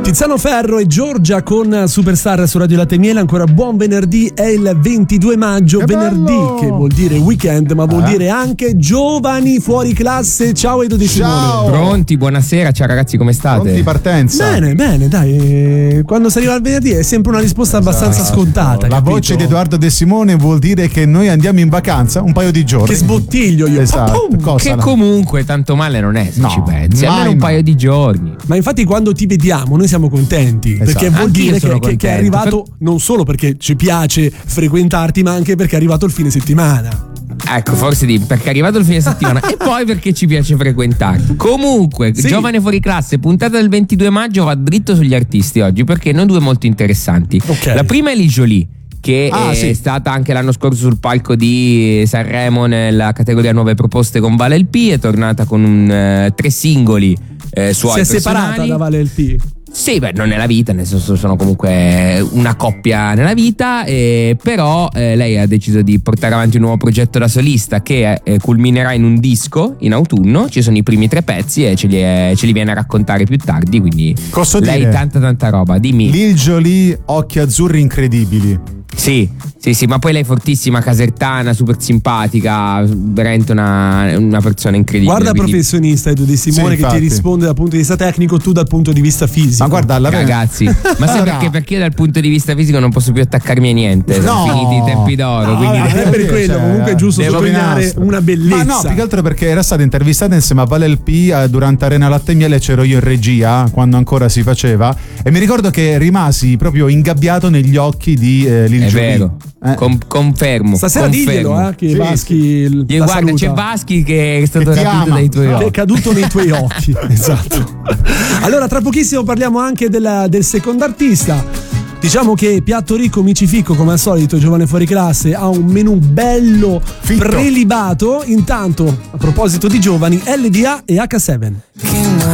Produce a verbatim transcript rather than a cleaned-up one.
Tiziano Ferro e Giorgia con Superstar su Radio Latte e Miele. Ancora buon venerdì, è il ventidue maggio, che venerdì bello! Che vuol dire weekend, ma vuol eh? dire anche giovani fuori classe. Ciao Edo Di Simone. Ciao. Pronti, buonasera, ciao ragazzi, come state? Pronti partenza. Bene, bene, dai. Quando si arriva al venerdì è sempre una risposta esatto. abbastanza scontata. La capito? voce di Edoardo De Simone vuol dire che noi andiamo in vacanza un paio di giorni. Che sbottiglio io. Esatto. Che no? comunque tanto male non è, se no, ci pensi. Almeno un paio di giorni. Ma infatti quando ti vediamo noi siamo contenti, esatto. perché vuol Anch'io dire che, che, che è arrivato per... non solo perché ci piace frequentarti, ma anche perché è arrivato il fine settimana. Ecco, forse di perché è arrivato il fine settimana e poi perché ci piace frequentarti. Comunque, sì. Giovane fuori classe, puntata del ventidue maggio, va dritto sugli artisti oggi perché ne ho due molto interessanti. Okay. La prima è Lee Jolie, che ah, è sì. stata anche l'anno scorso sul palco di Sanremo nella categoria nuove proposte con Vale L P, è tornata con un, uh, tre singoli eh, suoi si è personali. separata da Vale L P. Sì, beh, non nella vita, nel senso sono comunque una coppia nella vita, eh, però eh, lei ha deciso di portare avanti un nuovo progetto da solista che eh, culminerà in un disco in autunno. Ci sono i primi tre pezzi e ce li, è, ce li viene a raccontare più tardi, quindi posso lei dire, tanta tanta roba. Dimmi. Lee Jolie, occhi azzurri incredibili. Sì, sì, sì, ma poi lei è fortissima, casertana, super simpatica, veramente una, una persona incredibile. Guarda quindi... professionista Edo Di Simone sì, che ti risponde dal punto di vista tecnico, tu dal punto di vista fisico. Ma guarda, la ragazzi, ma sai perché? Perché io dal punto di vista fisico non posso più attaccarmi a niente, no. sono finiti i tempi d'oro. No, quindi non è per quello, cioè, comunque è giusto sottolineare una bellezza. Ma no, più che altro perché era stata intervistata insieme a Vale L P eh, durante Arena Latte e Miele, c'ero io in regia quando ancora si faceva e mi ricordo che rimasi proprio ingabbiato negli occhi di eh, Lee Jolie. È vero. Eh. Com- confermo. Stasera confermo. diglielo, eh, che sì, Vaschi sì. la guarda, saluta. c'è Vaschi che è stato che rapito dai tuoi occhi. Che è caduto nei tuoi occhi. Esatto. Allora, tra pochissimo parliamo anche della, del secondo artista. Diciamo che Piatto Ricco Micificco, come al solito, giovane fuori classe, ha un menù bello Fitto. prelibato. Intanto, a proposito di giovani, L D A e H sette.